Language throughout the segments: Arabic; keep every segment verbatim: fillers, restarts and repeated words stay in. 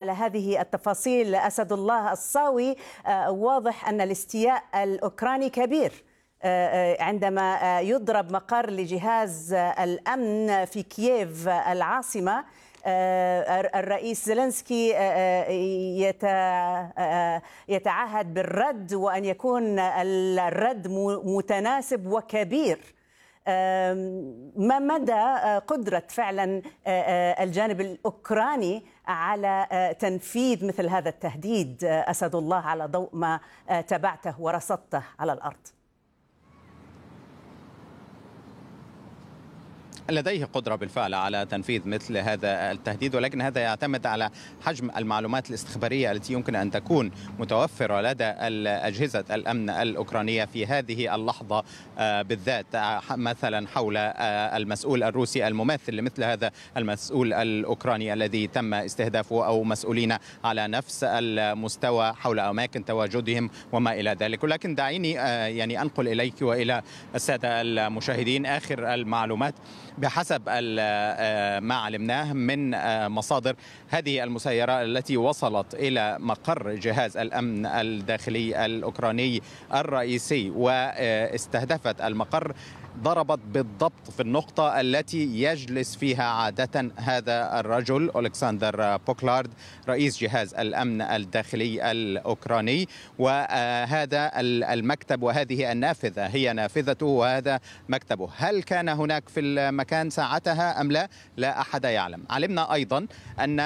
على هذه التفاصيل. أسد الله الصاوي، واضح أن الاستياء الأوكراني كبير عندما يضرب مقر لجهاز الأمن في كييف العاصمة. الرئيس زيلينسكي يتعهد بالرد وأن يكون الرد متناسب وكبير. ما مدى قدرة فعلا الجانب الأوكراني على تنفيذ مثل هذا التهديد أسد الله على ضوء ما تابعته ورصدته على الأرض؟ لديه قدرة بالفعل على تنفيذ مثل هذا التهديد، ولكن هذا يعتمد على حجم المعلومات الاستخبارية التي يمكن أن تكون متوفرة لدى أجهزة الأمن الأوكرانية في هذه اللحظة بالذات، مثلا حول المسؤول الروسي الممثل لمثل هذا المسؤول الأوكراني الذي تم استهدافه، أو مسؤولين على نفس المستوى حول أماكن تواجدهم وما إلى ذلك. ولكن دعيني يعني أنقل إليك وإلى السادة المشاهدين آخر المعلومات. بحسب ما علمناه من مصادر، هذه المسيرة التي وصلت إلى مقر جهاز الأمن الداخلي الأوكراني الرئيسي واستهدفت المقر ضربت بالضبط في النقطة التي يجلس فيها عادة هذا الرجل ألكسندر بوكلارد رئيس جهاز الأمن الداخلي الأوكراني. وهذا المكتب وهذه النافذة هي نافذته وهذا مكتبه. هل كان هناك في المكان ساعتها أم لا؟ لا أحد يعلم. علمنا أيضا أن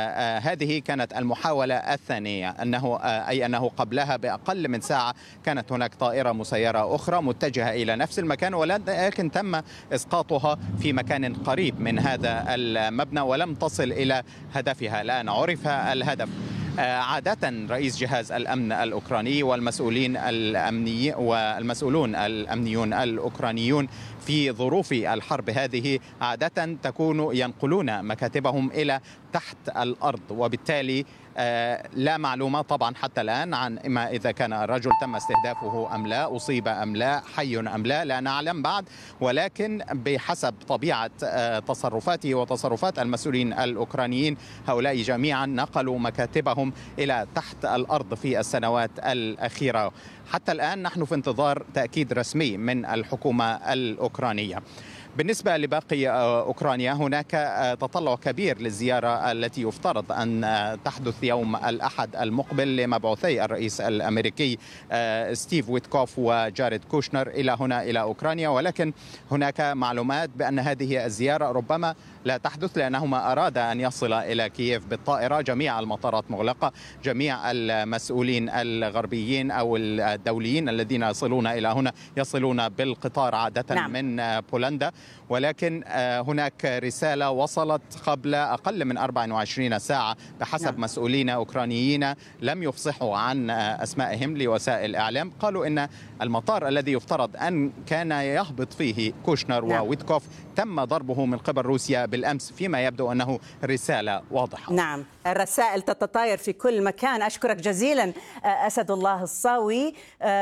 هذه كانت المحاولة الثانية، أنه أي أنه قبلها بأقل من ساعة كانت هناك طائرة مسيرة أخرى متجهة إلى نفس المكان، ولكن تم إسقاطها في مكان قريب من هذا المبنى ولم تصل إلى هدفها. الآن عرف الهدف. عادة رئيس جهاز الأمن الأوكراني والمسؤولين الأمني والمسؤولون الأمنيون الأوكرانيون في ظروف الحرب هذه عادة تكون ينقلون مكاتبهم إلى تحت الأرض، وبالتالي لا معلومة طبعا حتى الآن عن ما إذا كان الرجل تم استهدافه أم لا، أصيب أم لا، حي أم لا، لا نعلم بعد. ولكن بحسب طبيعة تصرفاته وتصرفات المسؤولين الأوكرانيين، هؤلاء جميعا نقلوا مكاتبهم إلى تحت الأرض في السنوات الأخيرة. حتى الآن نحن في انتظار تأكيد رسمي من الحكومة الأوكرانية. بالنسبة لباقي أوكرانيا، هناك تطلع كبير للزيارة التي يفترض أن تحدث يوم الأحد المقبل لمبعوثي الرئيس الأمريكي ستيف ويتكوف وجاريد كوشنر إلى هنا إلى أوكرانيا. ولكن هناك معلومات بأن هذه الزيارة ربما لا تحدث، لأنهما أراد أن يصل إلى كييف بالطائرة. جميع المطارات مغلقة، جميع المسؤولين الغربيين أو الدوليين الذين يصلون إلى هنا يصلون بالقطار عادة نعم. من بولندا. ولكن هناك رسالة وصلت قبل أقل من أربع وعشرين ساعة بحسب نعم. مسؤولين أوكرانيين لم يفصحوا عن أسمائهم لوسائل الإعلام، قالوا إن المطار الذي يفترض أن كان يهبط فيه كوشنر نعم. وويتكوف تم ضربه من قبل روسيا بالأمس، فيما يبدو أنه رسالة واضحة. نعم، الرسائل تتطاير في كل مكان. أشكرك جزيلا أسد الله الصاوي.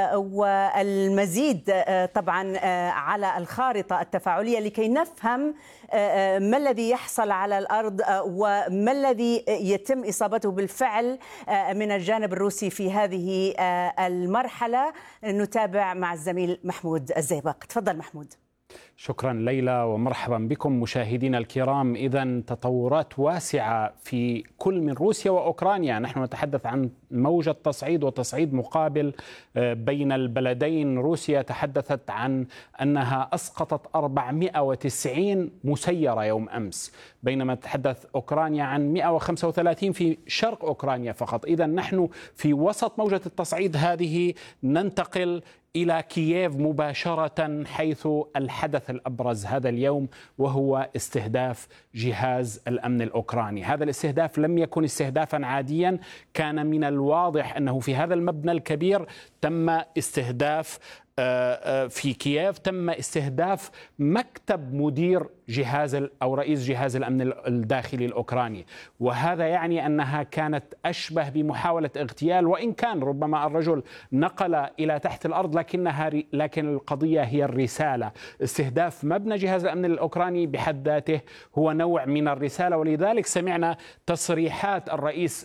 والمزيد طبعا على الخارطة التفاعلية لكي نفهم ما الذي يحصل على الأرض وما الذي يتم إصابته بالفعل من الجانب الروسي في هذه المرحلة. نتابع مع الزميل محمود الزيبق. تفضل محمود. شكرا ليلى ومرحبا بكم مشاهدينا الكرام. إذن تطورات واسعة في كل من روسيا وأوكرانيا. نحن نتحدث عن موجة تصعيد وتصعيد مقابل بين البلدين. روسيا تحدثت عن أنها أسقطت أربعمائة وتسعين مسيرة يوم أمس، بينما تحدث أوكرانيا عن مائة وخمسة وثلاثين في شرق أوكرانيا فقط. إذن نحن في وسط موجة التصعيد هذه. ننتقل إلى كييف مباشرة، حيث الحدث الأبرز هذا اليوم وهو استهداف جهاز الأمن الأوكراني. هذا الاستهداف لم يكن استهدافا عاديا، كان من الواضح أنه في هذا المبنى الكبير تم استهداف في كييف تم استهداف مكتب مدير جهاز أو رئيس جهاز الأمن الداخلي الأوكراني، وهذا يعني أنها كانت أشبه بمحاولة اغتيال، وإن كان ربما الرجل نقل إلى تحت الأرض، لكنها لكن القضية هي الرسالة. استهداف مبنى جهاز الأمن الأوكراني بحد ذاته هو نوع من الرسالة، ولذلك سمعنا تصريحات الرئيس